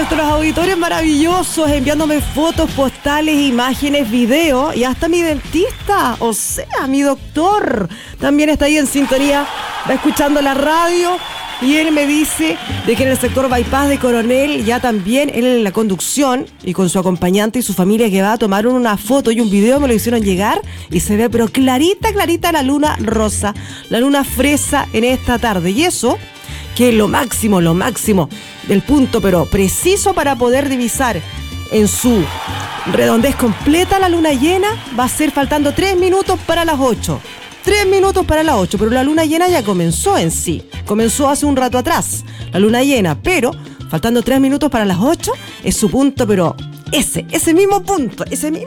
nuestros auditores maravillosos enviándome fotos, postales, imágenes, videos y hasta mi dentista, o sea, mi doctor también está ahí en sintonía, va escuchando la radio y él me dice de que en el sector Bypass de Coronel ya también él en la conducción y con su acompañante y su familia que va a tomar una foto y un video, me lo hicieron llegar y se ve pero clarita la luna rosa, la luna fresa en esta tarde y eso que lo máximo del punto, pero preciso para poder divisar en su redondez completa la luna llena, va a ser faltando 3 minutos para las 8. 3 minutos para las 8, pero la luna llena ya comenzó en sí. Comenzó hace un rato atrás, la luna llena, pero faltando 3 minutos para las 8 es su punto, pero ese mismo punto,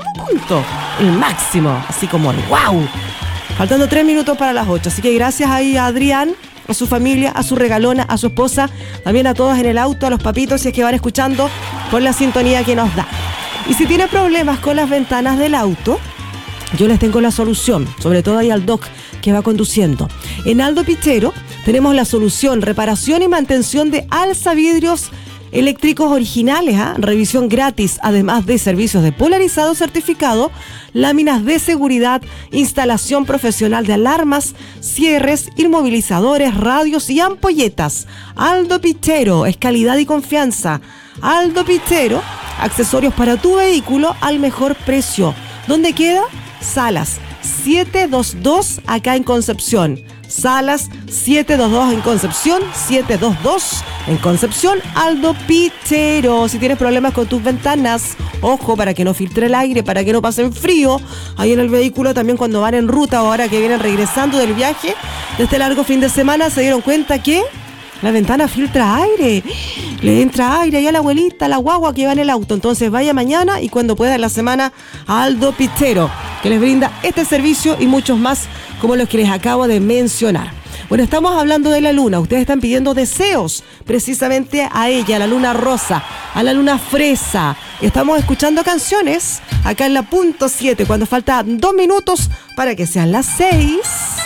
el máximo, así como el wow. Faltando 3 minutos para las 8, así que gracias ahí a Adrián, a su familia, a su regalona, a su esposa, también a todos en el auto, a los papitos, si es que van escuchando por la sintonía que nos da. Y si tiene problemas con las ventanas del auto, yo les tengo la solución, sobre todo ahí al doc que va conduciendo. En Aldo Pichero tenemos la solución, reparación y mantención de alzavidrios eléctricos originales, revisión gratis, además de servicios de polarizado certificado, láminas de seguridad, instalación profesional de alarmas, cierres, inmovilizadores, radios y ampolletas. Aldo Pichero es calidad y confianza. Aldo Pichero, accesorios para tu vehículo al mejor precio. ¿Dónde queda? Salas 722 acá en Concepción. Salas 722 en Concepción, 722 en Concepción, Aldo Pichero. Si tienes problemas con tus ventanas, ojo, para que no filtre el aire, para que no pasen frío ahí en el vehículo, también cuando van en ruta o ahora que vienen regresando del viaje de este largo fin de semana, se dieron cuenta que la ventana filtra aire, le entra aire ahí a la abuelita, a la guagua que va en el auto. Entonces vaya mañana y cuando pueda en la semana a Aldo Pichero, que les brinda este servicio y muchos más como los que les acabo de mencionar. Bueno, estamos hablando de la luna. Ustedes están pidiendo deseos precisamente a ella, a la luna rosa, a la luna fresa. Estamos escuchando canciones acá en la punto 7, cuando falta 2 minutos para que sean las 6.